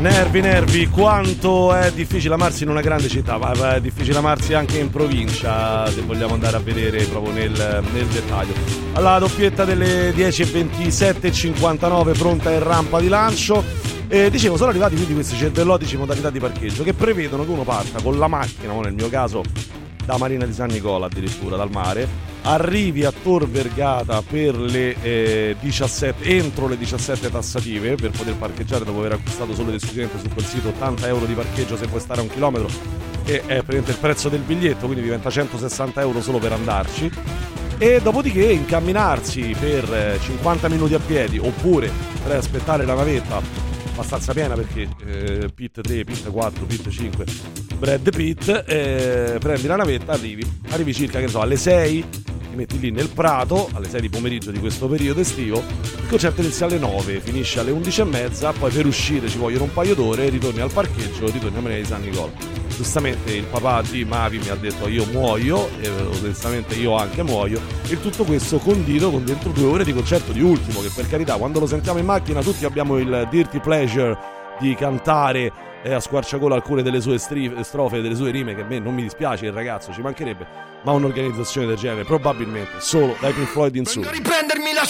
Nervi, quanto è difficile amarsi in una grande città, ma è difficile amarsi anche in provincia, se vogliamo andare a vedere proprio nel dettaglio. Alla doppietta delle 10:27:59 pronta in rampa di lancio. Dicevo, sono arrivati quindi questi cervellotici modalità di parcheggio che prevedono che uno parta con la macchina, nel mio caso da Marina di San Nicola, addirittura dal mare, arrivi a Tor Vergata per le 17, entro le 17 tassative, per poter parcheggiare dopo aver acquistato solo ed esclusivamente su quel sito 80 euro di parcheggio se puoi stare a 1 chilometro, che è praticamente il prezzo del biglietto, quindi diventa 160 euro solo per andarci, e dopodiché incamminarsi per 50 minuti a piedi, oppure per aspettare la navetta abbastanza piena, perché Pit 3, Pit 4, Pit 5, Brad Pitt, prendi la navetta, arrivi circa, che ne so, alle 6, ti metti lì nel Prato, alle 6 di pomeriggio di questo periodo estivo. Il concerto inizia alle 9, finisce alle 11:30, poi per uscire ci vogliono un paio d'ore, ritorni al parcheggio, ritorni a Marina di San Nicola. Giustamente il papà di Mavi mi ha detto io muoio, e onestamente io anche muoio, e tutto questo condito con dentro 2 ore di concerto di Ultimo, che per carità, quando lo sentiamo in macchina tutti abbiamo il dirty pleasure di cantare a squarciagola alcune delle sue strofe, delle sue rime, che a me non mi dispiace, il ragazzo, ci mancherebbe, ma un'organizzazione del genere probabilmente solo dai Pink Floyd in su.